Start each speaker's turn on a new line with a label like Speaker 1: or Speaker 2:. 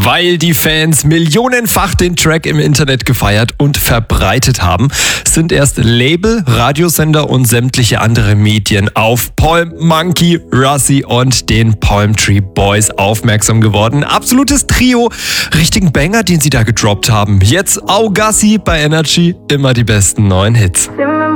Speaker 1: Weil die Fans millionenfach den Track im Internet gefeiert und verbreitet haben, sind erst Label, Radiosender und sämtliche andere Medien auf Palm Monkey, Russi und den Palm Tree Boys aufmerksam geworden. Absolutes Trio, richtigen Banger, den sie da gedroppt haben. Jetzt Augassi bei Energy, immer die besten neuen Hits.